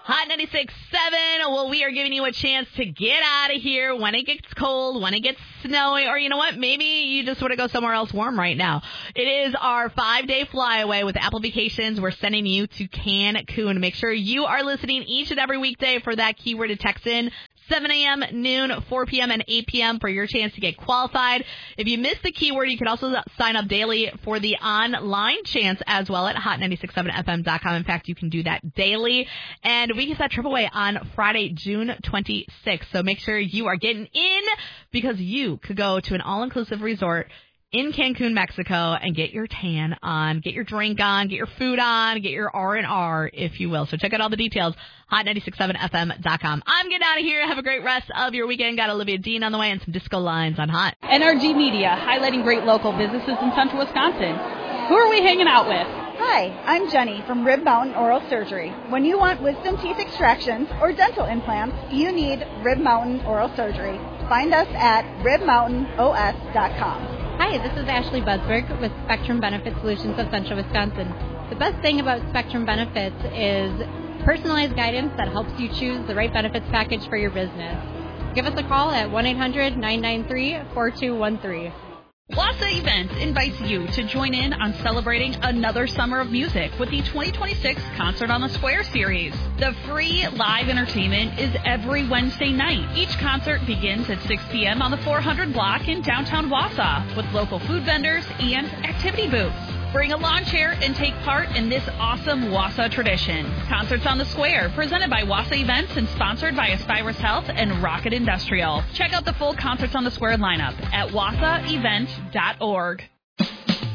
Hot 96.7. Well, we are giving you a chance to get out of here when it gets cold, when it gets snowy, or you know what? Maybe you just want to go somewhere else warm right now. It is our 5-day flyaway with Apple Vacations. We're sending you to Cancun. Make sure you are listening each and every weekday for that keyword to text in. 7 a.m., noon, 4 p.m., and 8 p.m. for your chance to get qualified. If you missed the keyword, you can also sign up daily for the online chance as well at hot967fm.com. In fact, you can do that daily. And we get that trip away on Friday, June 26th. So make sure you are getting in because you could go to an all-inclusive resort in Cancun, Mexico, and get your tan on, get your drink on, get your food on, get your R&R, if you will. So check out all the details, hot967fm.com. I'm getting out of here. Have a great rest of your weekend. Got Olivia Dean on the way and some disco lines on Hot. NRG Media, highlighting great local businesses in Central Wisconsin. Who are we hanging out with? Hi, I'm Jenny from Rib Mountain Oral Surgery. When you want wisdom teeth extractions or dental implants, you need Rib Mountain Oral Surgery. Find us at ribmountainos.com. Hi, this is Ashley Budsberg with Spectrum Benefit Solutions of Central Wisconsin. The best thing about Spectrum Benefits is personalized guidance that helps you choose the right benefits package for your business. Give us a call at 1-800-993-4213. Wassa Events invites you to join in on celebrating another summer of music with the 2026 Concert on the Square series. The free live entertainment is every Wednesday night. Each concert begins at 6 p.m. on the 400 block in downtown Wassa with local food vendors and activity booths. Bring a lawn chair and take part in this awesome Wassa tradition. Concerts on the Square, presented by Wassa Events and sponsored by Aspirus Health and Rocket Industrial. Check out the full Concerts on the Square lineup at wassaevent.org.